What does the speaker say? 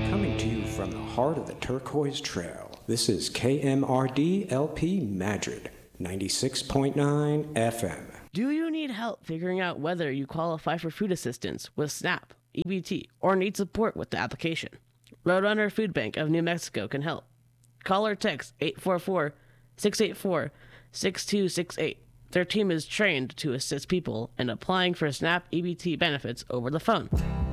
Coming to you from the heart of the Turquoise Trail, this is KMRD LP Madrid, 96.9 FM. Do you need help figuring out whether you qualify for food assistance with SNAP, EBT, or need support with the application? Roadrunner Food Bank of New Mexico can help. Call or text 844-684-6268. Their team is trained to assist people in applying for SNAP EBT benefits over the phone.